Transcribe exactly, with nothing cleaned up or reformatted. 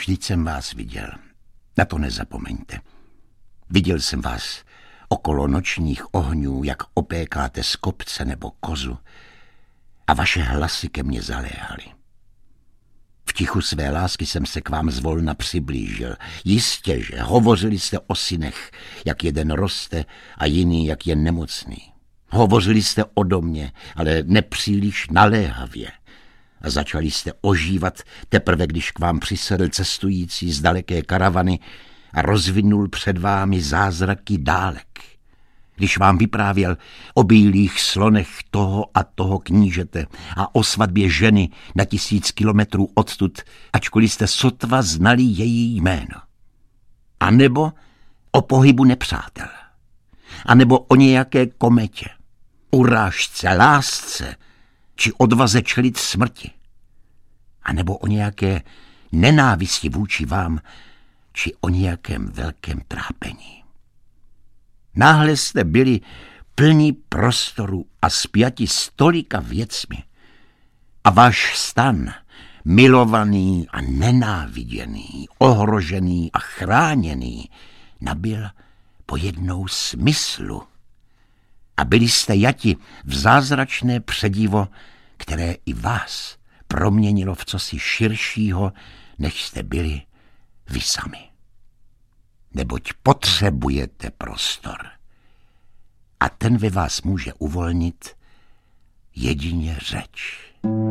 vždyť jsem vás viděl. Na to nezapomeňte. Viděl jsem vás okolo nočních ohňů, jak opékáte z kopce nebo kozu a vaše hlasy ke mně zaléhaly. V tichu své lásky jsem se k vám zvolna přiblížil. Jistě, že hovořili jste o synech, jak jeden roste a jiný, jak je nemocný. Hovořili jste o domě, ale nepříliš naléhavě. A začali jste ožívat teprve, když k vám přisedl cestující z daleké karavany a rozvinul před vámi zázraky dálek. Když vám vyprávěl o bílých slonech toho a toho knížete a o svatbě ženy na tisíc kilometrů odtud, ačkoliv jste sotva znali její jméno. A nebo o pohybu nepřátel. A nebo o nějaké kometě, urážce, lásce či odvaze čelit smrti. A nebo o nějaké nenávisti vůči vám či o nějakém velkém trápení. Náhle jste byli plní prostoru a spjati s tolika věcmi. A váš stan, milovaný a nenáviděný, ohrožený a chráněný, nabyl pojednou smyslu. A byli jste jati v zázračné předivo, které i vás proměnilo v cosi širšího, než jste byli vy sami. Neboť potřebujete prostor. A ten ve vás může uvolnit jedině řeč.